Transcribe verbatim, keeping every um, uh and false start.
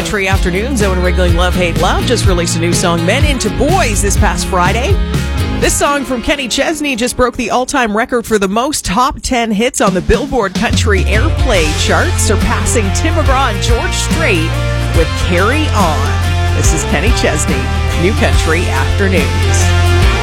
Country Afternoons. Owen Ringling, Love, Hate, Love just released a new song, Men Into Boys, this past Friday. This song from Kenny Chesney just broke the all-time record for the most top ten hits on the Billboard Country Airplay chart, surpassing Tim McGraw and George Strait with Carry On. This is Kenny Chesney, New Country Afternoons.